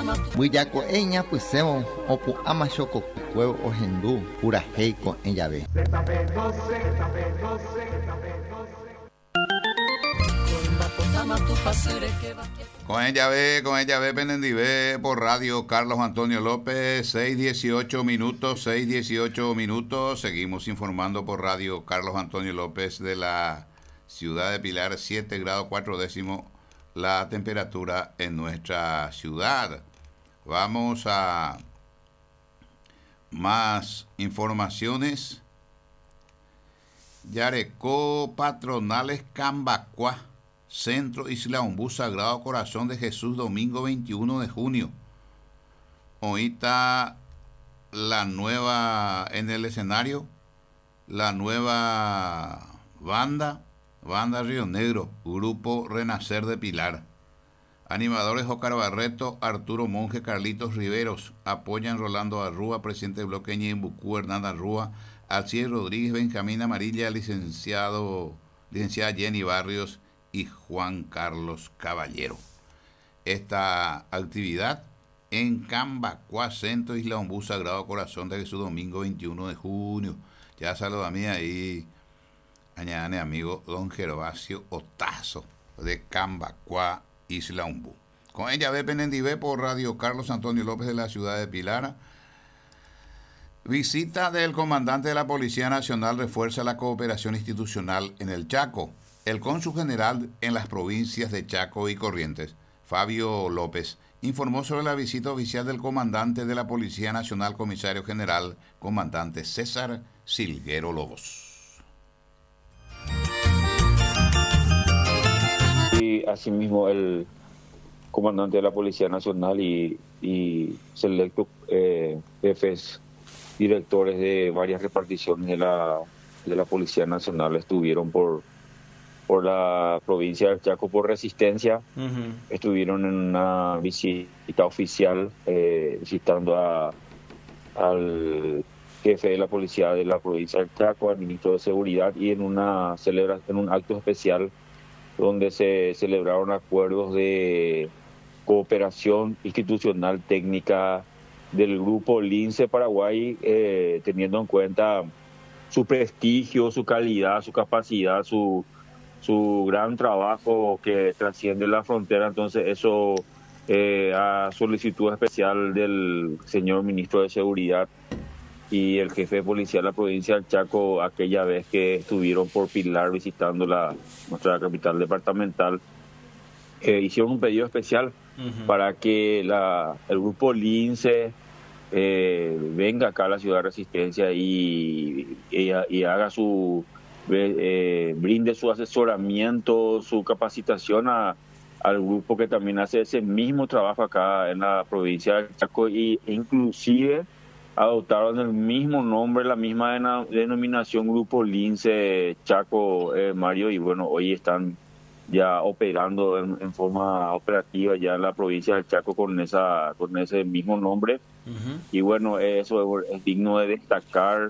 Buyako eña pusemo opu amashoko huevo ojendu pura heiko en llave. Con ella ve Penendivé por radio Carlos Antonio López, 6:18 minutos. Seguimos informando por radio Carlos Antonio López de la ciudad de Pilar, 7 grados 4 décimos la temperatura en nuestra ciudad. Vamos a más informaciones. Yarecó Patronales Cambacuá, Centro Isla Ombú Sagrado Corazón de Jesús, domingo 21 de junio. Hoy está la nueva en el escenario, la nueva banda Río Negro, Grupo Renacer de Pilar. Animadores Óscar Barreto, Arturo Monge, Carlitos Riveros. Apoyan Rolando Arrúa, presidente de Bloque Ñembucú, Hernán Arrúa, Alcides Rodríguez, Benjamín Amarilla, licenciada Jenny Barrios y Juan Carlos Caballero. Esta actividad en Cambacuá, Centro Isla Ombú Sagrado Corazón de Jesús, domingo 21 de junio. Ya saluda a mí ahí, añade amigo don Gervasio Otazo de Cambacuá, Isla Ombú. Con ella ve Penendivé por radio Carlos Antonio López de la ciudad de Pilar. Visita del comandante de la Policía Nacional refuerza la cooperación institucional en el Chaco. El cónsul general en las provincias de Chaco y Corrientes, Fabio López, informó sobre la visita oficial del comandante de la Policía Nacional, comisario general, comandante César Silguero Lobos. Y asimismo el comandante de la Policía Nacional y selectos jefes directores de varias reparticiones de la Policía Nacional estuvieron por la provincia del Chaco por Resistencia. Estuvieron en una visita oficial visitando al jefe de la policía de la provincia del Chaco, al ministro de Seguridad, y en un acto especial donde se celebraron acuerdos de cooperación institucional técnica del grupo Lince Paraguay, teniendo en cuenta su prestigio, su calidad, su capacidad, su gran trabajo que trasciende la frontera. Entonces eso, a solicitud especial del señor ministro de Seguridad y el jefe de policía de la provincia del Chaco, aquella vez que estuvieron por Pilar visitando nuestra capital departamental, hicieron un pedido especial para que el grupo Lince venga acá a la ciudad de Resistencia y haga brinde su asesoramiento, su capacitación al grupo que también hace ese mismo trabajo acá en la provincia del Chaco, e inclusive adoptaron el mismo nombre, la misma denominación, Grupo Lince Chaco, Mario, y bueno, hoy están ya operando en forma operativa ya en la provincia del Chaco con ese mismo nombre. Y bueno, eso es digno de destacar,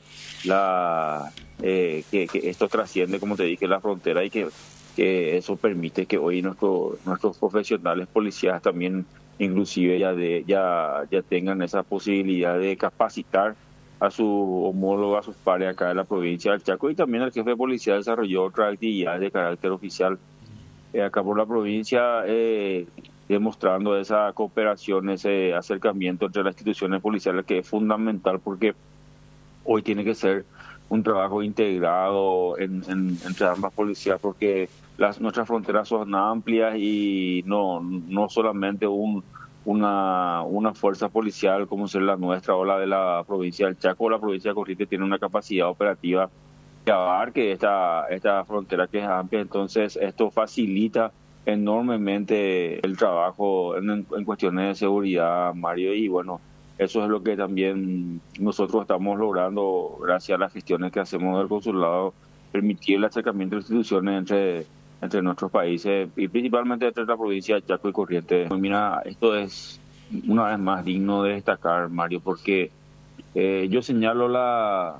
que esto trasciende, como te dije, la frontera, y que eso permite que hoy nuestros profesionales policías también inclusive ya tengan esa posibilidad de capacitar a su homólogo, a sus pares acá de la provincia del Chaco. Y también el jefe de policía desarrolló otras actividades de carácter oficial acá por la provincia, demostrando esa cooperación, ese acercamiento entre las instituciones policiales, que es fundamental, porque hoy tiene que ser un trabajo integrado entre ambas policías, porque nuestras fronteras son amplias y no solamente una fuerza policial como ser la nuestra o la de la provincia del Chaco o la provincia de Corrientes tiene una capacidad operativa que abarque esta frontera que es amplia. Entonces esto facilita enormemente el trabajo en cuestiones de seguridad, Mario, y bueno, eso es lo que también nosotros estamos logrando gracias a las gestiones que hacemos del consulado, permitir el acercamiento de instituciones entre nuestros países y principalmente entre la provincia de Chaco y Corrientes. Mira, esto es una vez más digno de destacar, Mario, porque yo señalo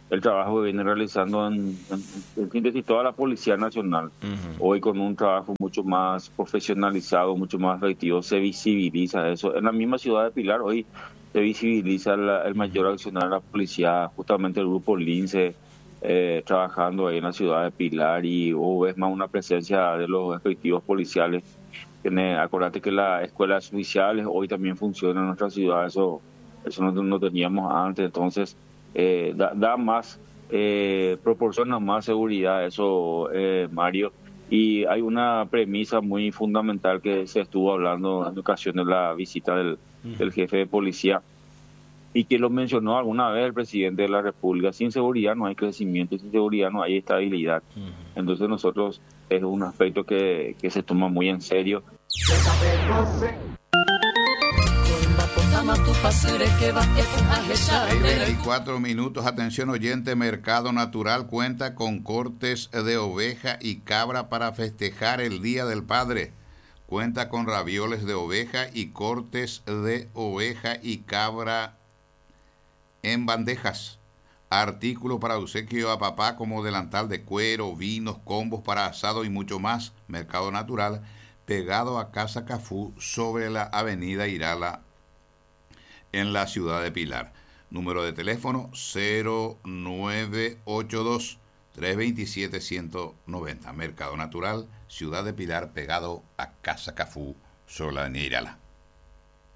el trabajo que viene realizando en síntesis toda la Policía Nacional. Hoy con un trabajo mucho más profesionalizado, mucho más efectivo, se visibiliza eso. En la misma ciudad de Pilar hoy se visibiliza el mayor accionar de la policía, justamente el grupo Lince, trabajando ahí en la ciudad de Pilar, y ves más una presencia de los efectivos policiales. Acordate que las escuelas judiciales hoy también funcionan en nuestra ciudad, eso no teníamos antes, entonces da más, proporciona más seguridad eso, Mario. Y hay una premisa muy fundamental que se estuvo hablando en ocasión de la visita del jefe de policía, y que lo mencionó alguna vez el presidente de la República: sin seguridad no hay crecimiento, y sin seguridad no hay estabilidad. Entonces nosotros es un aspecto que se toma muy en serio. 24 minutos, atención oyente. Mercado Natural cuenta con cortes de oveja y cabra para festejar el Día del Padre. Cuenta con ravioles de oveja y cortes de oveja y cabra en bandejas. Artículos para obsequio a papá como delantal de cuero, vinos, combos para asado y mucho más. Mercado Natural, pegado a Casa Cafú, sobre la avenida Irala, en la ciudad de Pilar. Número de teléfono 0982-327-190. Mercado Natural, ciudad de Pilar, pegado a Casa Cafú, sobre la avenida Irala.